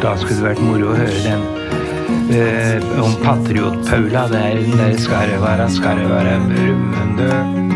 Da skulle det vært moro å høre den om Patriot-Paula. Der skal det være brummende.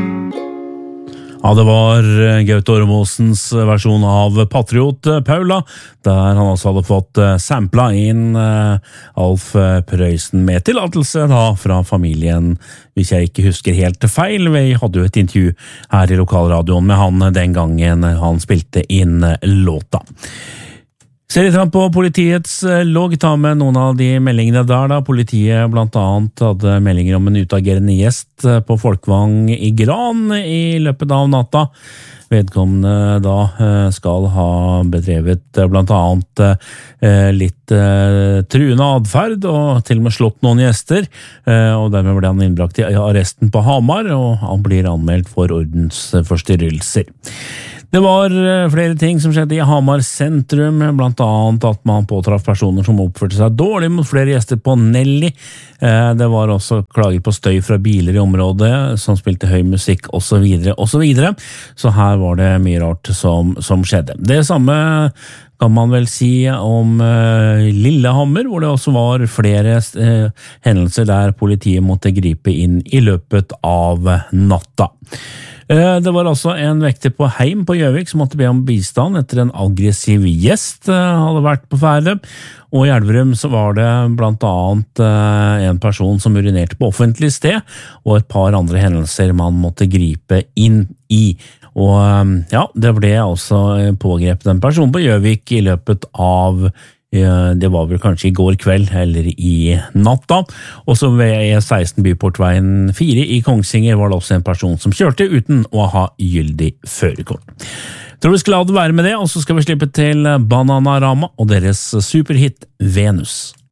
Ja, det var Gaute Ormåsens versjon av Patriot-Paula, der han også hadde fått sampla inn Alf Prøysen med tillatelse da fra familien, hvis jeg ikke husker helt feil. Vi hadde jo et intervju her i lokalradioen med han den gangen han spilte inn låta. Ser litt på politiets logg, ta med noen av de meldingene der da. Politiet blant annet hadde meldinger om en utagerende gjest på Folkvang i Gran i løpet av natta. Vedkommende da skal ha bedrevet blant annet litt truende adferd og til og med slått noen gjester, og dermed ble han innbrakt i arresten på Hamar, og han blir anmeldt for ordensforstyrrelser. Det var flere ting som skjedde i Hamar sentrum, blant annet at man påtraff personer som oppførte seg dårlig mot flere gjester på Nelly. Det var også klager på støy fra biler i området som spilte høy musikk og så videre og så videre. Så her var det mye rart som skjedde. Det samme kan man vel si om Lillehammer, hvor det også var flere hendelser der politiet måtte gripe inn i løpet av natta. Det var altså en vekter på Heim på Gjøvik som måtte be om bistand etter en aggressiv gjest hadde vært på ferde, og i Elverum så var det blant annet en person som urinerte på offentlig sted, og et par andre hendelser man måtte gripe inn i. Og ja, det ble altså pågrepet en person på Gjøvik i løpet av det var vel kanskje i går kveld eller i natta, og så ved E16 Byportveien 4 i Kongsvinger var det også en person som kjørte uten å ha gyldig førerkort. Tror vi skal la det være med det, og så skal vi slippe til Bananarama og deres superhit Venus.